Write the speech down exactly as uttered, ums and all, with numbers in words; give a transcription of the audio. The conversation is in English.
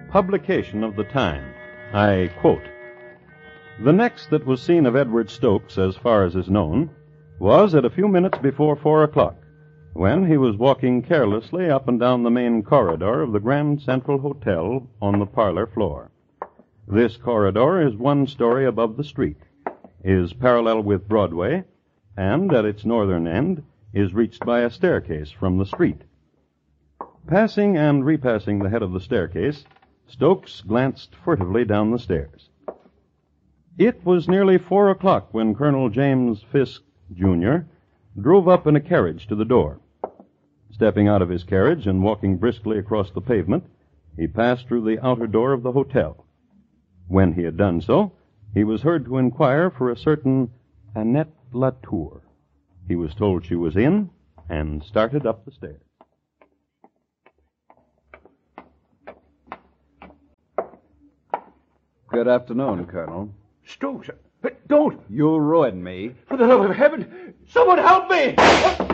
publication of the time. I quote, "The next that was seen of Edward Stokes, as far as is known, was at a few minutes before four o'clock, when he was walking carelessly up and down the main corridor of the Grand Central Hotel on the parlor floor. This corridor is one story above the street, is parallel with Broadway, and at its northern end is reached by a staircase from the street. Passing and repassing the head of the staircase, Stokes glanced furtively down the stairs. It was nearly four o'clock when Colonel James Fisk, Junior drove up in a carriage to the door. Stepping out of his carriage and walking briskly across the pavement, he passed through the outer door of the hotel. When he had done so, he was heard to inquire for a certain Annette Latour. He was told she was in, and started up the stairs. Good afternoon, Colonel. Stokes, don't! You ruined me. For the love of heaven, someone help me!